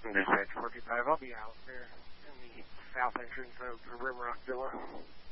Dispatch 45, I'll be out there in the south entrance of Rimrock Villa.